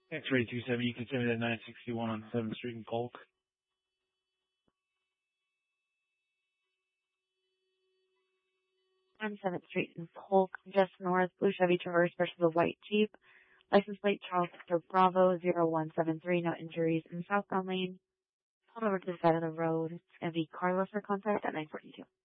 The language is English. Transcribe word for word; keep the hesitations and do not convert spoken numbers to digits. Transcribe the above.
X-ray two seven, you can send me that nine sixty-one on seventh Street in Polk. On seventh Street in Polk, just north, blue Chevy Traverse versus a white Jeep. License plate Charles Victor Bravo zero one seven three, no injuries in southbound lane. Pulled over to the side of the road. It's going to be Carlos for contact at nine forty-two.